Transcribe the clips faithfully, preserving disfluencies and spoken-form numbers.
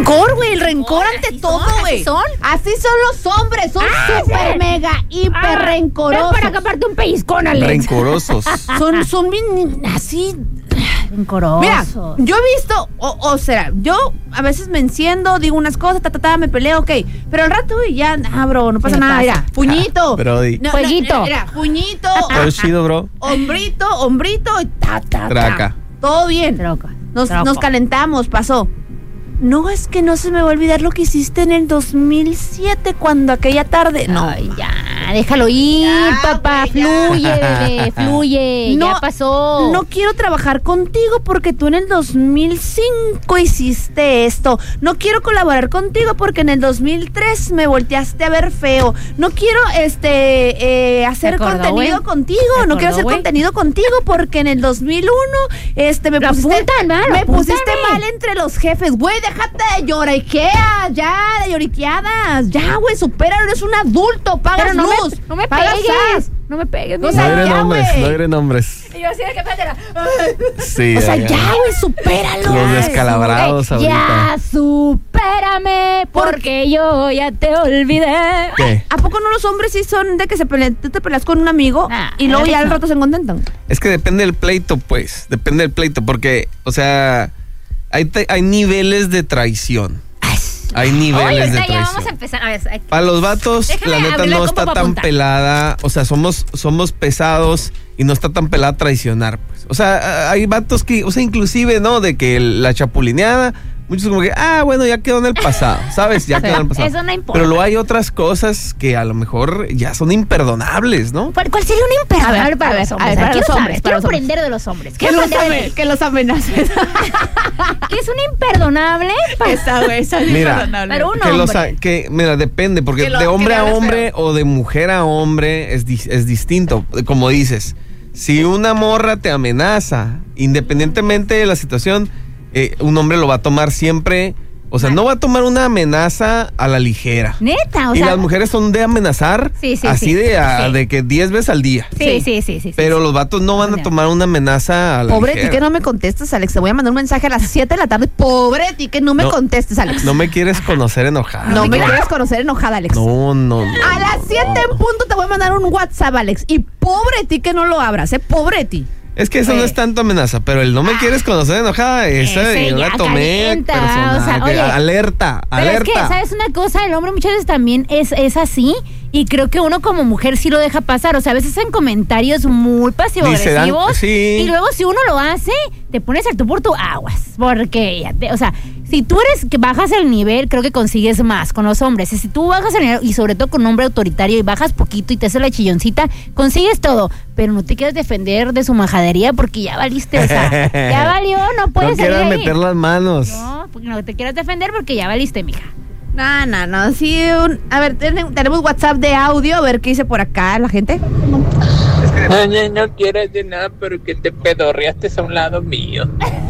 rencor, güey, el rencor oh, ante todo, güey. ¿Así son? Así son los hombres, son ah, súper sí. mega, hiper ah, rencorosos. Ven para acaparte un pellizcón, Alex. Rencorosos. son, son bien así... rencorosos. Mira, yo he visto, o, o sea, yo a veces me enciendo, digo unas cosas, ta, ta, ta, me peleo, ok. Pero al rato, güey, ya, ah, bro, no pasa nada, mira, puñito. Ah, Brody. No, Fueguito. No, mira, puñito. Todo chido, bro. Hombrito, hombrito, y ta, ta, Traca. ta. Todo bien. Troca. Nos, nos calentamos, pasó. No, es que no se me va a olvidar lo que hiciste en el dos mil siete cuando aquella tarde. No, ay, ya, déjalo ir, ya, papá, wey, fluye, bebé, fluye, no, ya pasó. No quiero trabajar contigo porque tú en el dos mil cinco hiciste esto. No quiero colaborar contigo porque en el dos mil tres me volteaste a ver feo. No quiero este eh, hacer acordó, contenido wey? contigo. Acordó, no quiero hacer wey? contenido contigo porque en el dos mil uno este me lo pusiste apuntan, man, me apúntame. pusiste mal entre los jefes, güey. Déjate de lloriqueas, ya, de lloriqueadas. Ya, güey, supéralo, eres un adulto, pagas no luz. Me, no me pagas pegues, no me pegues. No diré nombres, no diré nombres. Y yo así de que pétela. Sí, o sea, ya, güey, supéralo. Los descalabrados eh, ahorita. Ya, supérame, porque yo ya te olvidé. ¿Qué? ¿A poco no los hombres sí son de que se pelean, tú te peleas con un amigo nah, y luego ya al rato se contentan? Es que depende del pleito, pues. Depende del pleito, porque, o sea... Hay, te, hay niveles de traición. Hay niveles Oye, de traición. Ya vamos a empezar. A ver, hay... Para los vatos, déjame la neta no está tan apuntar. pelada. O sea, somos, somos pesados y no está tan pelada traicionar. Pues. O sea, hay vatos que, o sea, inclusive, ¿no? De que la chapulineada, muchos como que, ah, bueno, ya quedó en el pasado, ¿sabes? Ya quedó en el pasado. Eso no importa. Pero luego hay otras cosas que a lo mejor ya son imperdonables, ¿no? ¿Cuál sería un imperdonable a ver, para, para los hombres? A ver, para los hombres. Quiero aprender de los hombres. Que los, ame, que los amenaces. ¿Qué es un imperdonable? Esa, güey, esa es mira, imperdonable. Pero un que hombre. Los, que, mira, depende, porque lo, de hombre a hombre feo. o de mujer a hombre es, es distinto. Como dices, si una morra te amenaza, independientemente de la situación, eh, un hombre lo va a tomar siempre... O sea, no va a tomar una amenaza a la ligera. Neta, o y sea. Y las mujeres son de amenazar sí, sí, así sí, de, a, sí. de que diez veces al día. Sí, sí, sí, sí. Pero sí, los vatos no van a tomar una amenaza a la Pobre ligera. ti que no me contestes, Alex. Te voy a mandar un mensaje a las siete de la tarde. Pobre ti que no me no, contestes, Alex. No me quieres conocer enojada. No me quieres conocer enojada, Alex. No, no, no. A las siete no. en punto te voy a mandar un WhatsApp, Alex. Y pobre ti que no lo abras, ¿eh? Pobre ti. Es que eso eh. no es tanto amenaza, pero el no me quieres conocer enojada, esa Ese yo la tomé calienta, personal, o sea, oye, alerta, pero alerta. Es que, ¿sabes una cosa? El hombre muchas veces también es, es así y creo que uno como mujer sí lo deja pasar, o sea, a veces en comentarios muy pasivo-agresivos sí. y luego si uno lo hace, te pones al tú por tu aguas, porque, ya te, o sea, si tú eres que bajas el nivel, creo que consigues más con los hombres. Si tú bajas el nivel, y sobre todo con un hombre autoritario y bajas poquito y te haces la chilloncita, consigues todo. Pero no te quieres defender de su majadería porque ya valiste, o sea, ya valió, no puedes no salir quieras ahí. meter las manos. No, porque no te quieras defender porque ya valiste, mija. No, no, no, sí, un, a ver, tenemos WhatsApp de audio, a ver qué dice por acá la gente. No, no, no quiero decir nada, pero que te pedorreaste a un lado mío.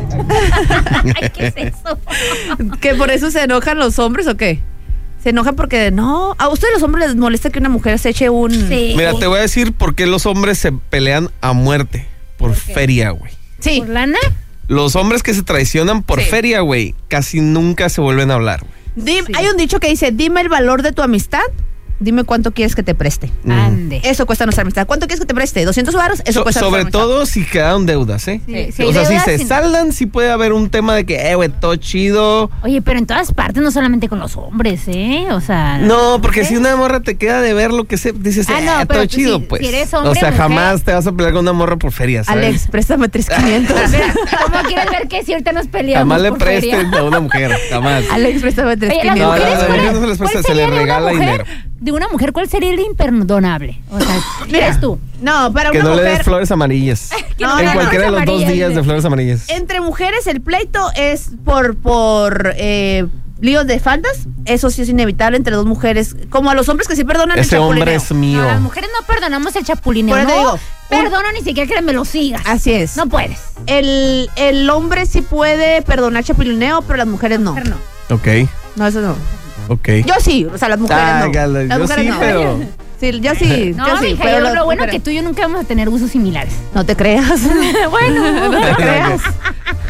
Ay, ¿qué es eso? ¿Que por eso se enojan los hombres o qué? Se enojan porque no. ¿A ustedes los hombres les molesta que una mujer se eche un...? Sí. Mira, te voy a decir por qué los hombres se pelean a muerte. Por, ¿Por feria, güey. Sí. ¿Por lana? Los hombres que se traicionan por sí. feria, güey, casi nunca se vuelven a hablar, güey. Sí. Hay un dicho que dice, dime el valor de tu amistad, dime cuánto quieres que te preste. Mm. Ande. Eso cuesta nuestra amistad. ¿Cuánto quieres que te preste? ¿doscientos varos? Eso so, cuesta Sobre nuestra amistad. todo si quedaron deudas, ¿eh? Sí, sí, o sea, si se sin... saldan, sí puede haber un tema de que, eh, güey, todo chido. Oye, pero en todas partes, no solamente con los hombres, ¿eh? O sea... No, porque ¿eh? si una morra te queda de ver lo que se... Dices, ah, no, eh, todo chido, si, pues. Si eres hombre, o sea, mujer, jamás te vas a pelear con una morra por feria, ¿sabes? Alex, préstame tres mil quinientos. ¿Cómo quieres ver que si ahorita nos peleamos Jamás le por presten feria? a una mujer, jamás. Alex, préstame tres mil quinientos. No, no, no, no, no se les presta, se les regala dinero. De una mujer, ¿cuál sería el imperdonable? O sea, ¿qué eres tú? No, para que una no mujer... le des flores amarillas. No, en no, cualquiera no, de los dos días de flores amarillas. Entre mujeres el pleito es por por eh, líos de faldas. Eso sí es inevitable entre dos mujeres. Como a los hombres que sí perdonan Ese el chapulineo. hombre es mío. No, las mujeres no perdonamos el chapulineo. Por eso no te digo, perdono ni siquiera que me lo sigas. Así es. No puedes. El, el hombre sí puede perdonar chapulineo, pero las mujeres no. Mujer no. Ok. No, eso no. Ok. Yo sí, o sea, las mujeres ah, no. Gala, Las yo mujeres sí, no. pero... Sí, yo sí, no, yo sí. mija, Pero yo, las lo bueno mujeres... que tú y yo nunca vamos a tener usos similares. No te creas. Bueno, no te creas.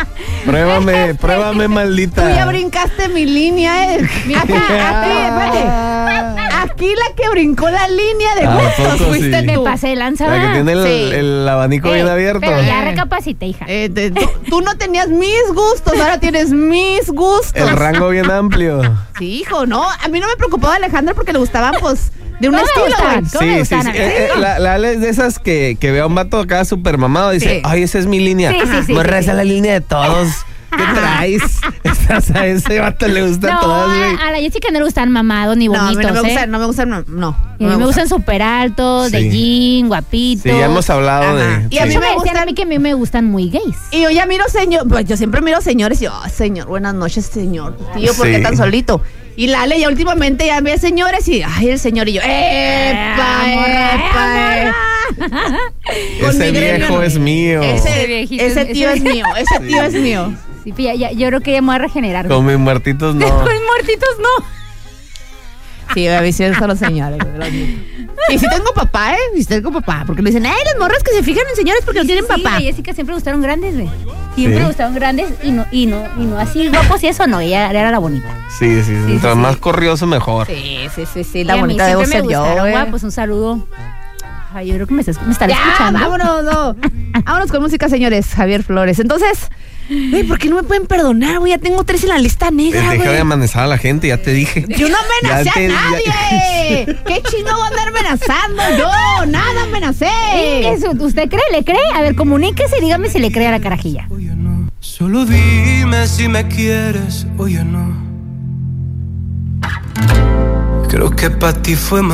Pruébame, pruébame, maldita. Tú ya brincaste mi línea, eh. Aquí, aquí, espérate. Aquí la que brincó la línea de ¿A gustos poco fuiste sí? Me tú. pasé de lanza. La que tiene el, Sí. el abanico bien Eh, abierto. Pero ya recapacité, hija. Eh, te- tú, tú no tenías mis gustos, ahora tienes mis gustos. El rango bien amplio. Sí, hijo, no. A mí no me preocupaba Alejandra porque le gustaban, pues, de un ¿Cómo me estilo, gustaban? güey. ¿Cómo me Sí, sí, gustan sí. a mí? Eh, eh, la, la Ale es de esas que, que ve a un vato acá súper mamado y dice, Sí. ay, esa es mi línea. Sí, sí, sí, Morra, sí, esa es sí. la línea de todos. ¿Qué traes? Estás a ese vato le gusta No, todas, güey. a, a la Jessica no le gustan mamados ni No, a mí bonitos, no me ¿eh? gustan, no me gustan, no. no Y a mí me gustan súper altos, de Sí. jean, guapitos. Sí, ya hemos hablado Ajá. de... Y a sí. mí Eso me me decían gustan- a mí que a mí me gustan muy gays. Y yo ya miro señor, pues yo siempre miro señores y yo, oh, señor, buenas noches, señor. Tío, ¿por qué Sí. tan solito? Y la Ale ya últimamente ya ve señores y, ay, el señor y yo, ¡epa, epa! eh". Con Ese mi gremio, viejo no. es mío. Ese, viejito, ese ese- tío es mío, ese tío es mío. Sí, pues ya, ya- yo creo que ya me voy a regenerar. Con mis muertitos no. Con muertitos no. Sí, a mí sí son los señores. Los míos. Y si tengo papá, ¿eh? Y si tengo papá. Porque le dicen, ay, las morras que se fijan en señores porque no tienen Sí, papá. a Jessica siempre le gustaron grandes, güey. Siempre Sí. le gustaron grandes y no, y no, y no así guapos y eso no, ella era la bonita. Sí, sí, sí. sí, Entre sí. más corrioso, mejor. Sí, sí, sí, sí. Y La a mí bonita debo siempre ser me yo, gustaron ¿eh? guapos, un saludo. Ay, yo creo que me, estás- me están Ya, escuchando. vámonos, no. Vámonos con música, señores. Javier Flores. Entonces, güey, ¿por qué no me pueden perdonar, güey? Ya tengo tres en la lista negra, Deja de güey. amenazar a la gente, ya te dije. Yo no amenacé Ya te- a ya- nadie. ¿Qué chino voy a andar amenazando? Yo, nada amenacé. Eso, ¿usted cree? ¿Le cree? A ver, comuníquese y dígame si le cree a la carajilla. Oye, no. Solo dime si me quieres, oye, no. Creo que para ti fue más